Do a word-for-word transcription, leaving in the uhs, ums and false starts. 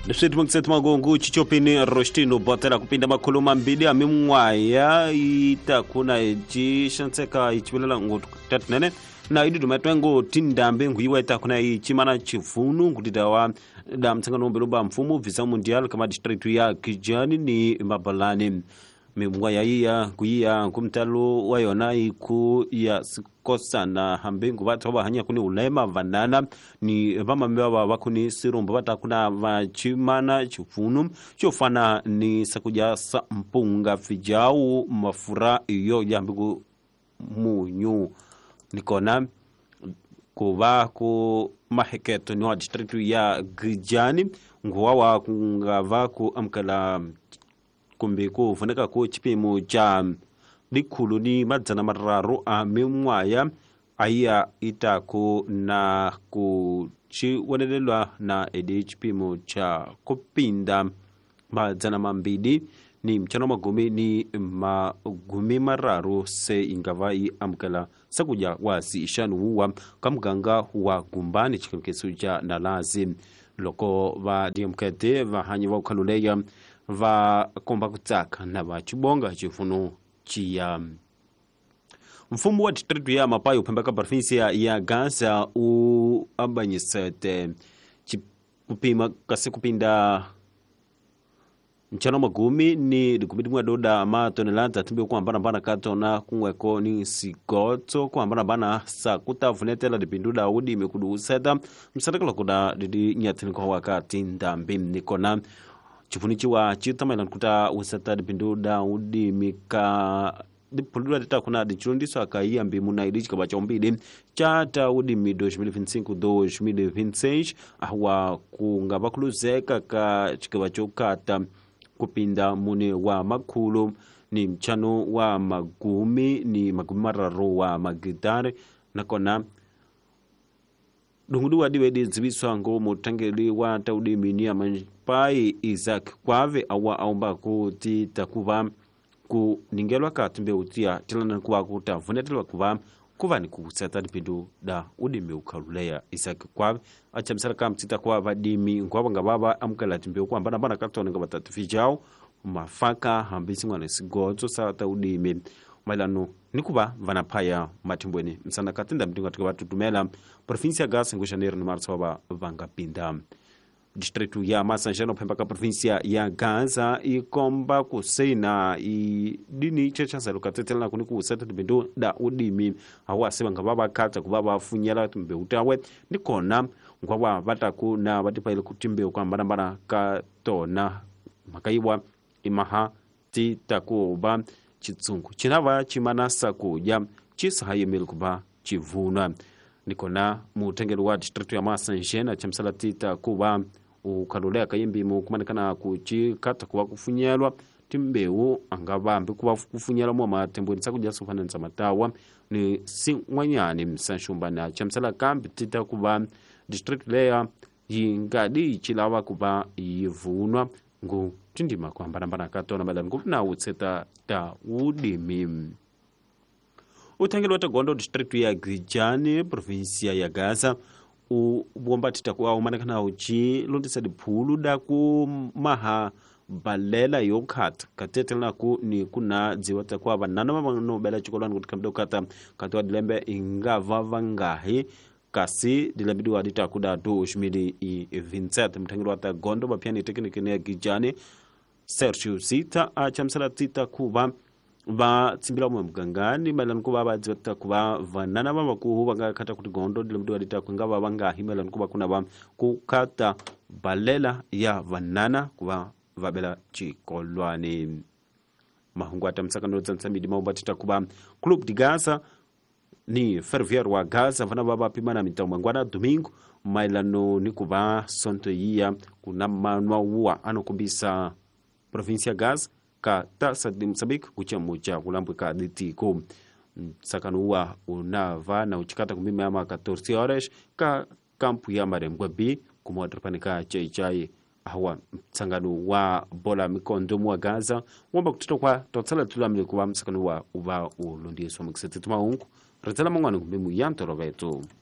Lefseti mungitseti magongu chichopini roshtino botela kupinda makulu mambili amimwaya itakuna ichi shanseka ichibelela ngotu tatnene na idu dumetwengo tindambe nguiwa itakuna ichimana chifunu ngutitawa da mtsangano mbelumba mfumu visa mundial kama district ya Kijani ni Mabalani mimwa ya iya kuia kumtalo wayona iku ya sikosa na hambengu bata bahanya kuni ulema vanana ni vama mewa wakuni sirumba bata kuna vachimana chifunu chofana ni sakuja sa mpunga fijau mafura iyo jambigu munyu nikona kuva ku maheketo ni wa district ya Kijani nguwa kungava ku amkala kumbe ko funeka ko chipimo cha dikulu ni madzana mararu a memwaya aya itako na ku chi wanelelwa na edi chipimo cha kupinda madzana mambidi ni mchano magumi ni magumi mararu se ingavai amkala sakuja wasi ishanu huwa kamganga huwa gumbani chikekesu cha nalazi loko va diamkete va hanyi wa kaluleya va komba kutaka na va chibonga chifunu chia mfumu wa district ya Mapayo pembeka provinsia ya Gaza u abanyisete kupima kasi kupinda mchano magumi ni dikubidi mwa doda ma tonelanta timbe kwa mbana mbana katona kumweko ni sigoto kwa mbana mbana sa kutavunetela dipinduda udi imekudu useta msadakala kuda didi nyatini kwa wakati ndambi nikona chifunichi wa chitama ilankuta useta dipinduda udi mika dipulula dita kuna dichundiso akaia mbimu na idichi kabacha umbidi chata udi mi dois mil e vinte e cinco dois mil e vinte e seis ahwa kungaba kuluzeka ka chikabacha ukata kupinda mune wa makulu ni mchano wa magumi ni magumi mararu wa magitare nakona dungudu wadi wedi zibiswa ngo mutangeli wa taudi minia manpai Isaac kwave awa aumba kuti takuva ku ningelwa katimbe utia tilana kuwa kutavunetelwa kuva kuva ni kuseta dipindu da udimi ukaluleya Isaac kwave achamsara kamtita kwa vadimi ngwaba ngababa amkala timbe kwa mbana bana katona ngaba tufijao mafaka hambisi ngwana sigozo sa taudimi mailano nikuba vanapaya matimbweni msana katinda mtinga tuka tutumela provinsia Gaza ngushanero ni marsa wa vanga pinda district ya Masanjano pembaka provinsia ya Gaza ikomba kusena i dini checha salukatetela na kuniku useta tibendo da udimi awase banga baba kata kubaba funyala tumbe utawe nikona ngwa bataku na batipaile kutimbe kwa mbana mbana katona makaiwa imaha ti takuba chitsungu chinava chimanasa kuja chisahaye milkuba chivuna nikona mutengelo wa district ya Masanjena chamsala tita kuba ukalulea kayimbi mu kumanikana kuchikata kuba kufunyelwa timbeu angabambe kuba kufunyelwa mu matembo nsakuja sofana nsamatawa ni singwanyani msanshumbana chamsala kambi tita kuba district layer yingadi chilawa kuba yivunwa ngu tindima kwa mbana katona bala ngufuna utseta ta udimi utangelo wa Gondo district ya Kijani provinsia ya Gaza u bomba titakuwa umanakana uchi londisa dipulu da ku maha balela yokat katetela ku ni kuna dziwata kwa banana mano bela chikolani kutikambdo kata katwa dilembe ingava vangahi kasi dilembidu adita kuda do ushmidi i Vincent mtangelo wa Gondo bapiani tekniki ya Kijani Sergio Sita achamsala tita kuba ba tsimbila mu mgangani malan kuba ba dzata kuba vanana ba ku banga kata kuti Gondo dilemdu adita kunga ba banga himelan kuba kuna ba ku kata balela ya vanana kuba vabela chikolwane mahungu atamsakano tsantsami dimomba tita kuba Club de Gaza ni Ferroviário wa Gaza vana baba pimana mitamangwana domingo mailano ni kuba sonto yia kuna manwa wa anokumbisa provincia Gaza ka tasa di Mozambique kucha moja kulambu ka ditiko sakanuwa unava na uchikata kumime ama catorze horas ka kampu ya Marembwa B kumwadrapanika chai chai hawa msanganu wa bola mikondomu wa Gaza wamba kutito kwa totsala tulamile kuwa msanganu wa uba ulundieswa mkiseti tumaungu retala mungwanu kumimu yanto rovetu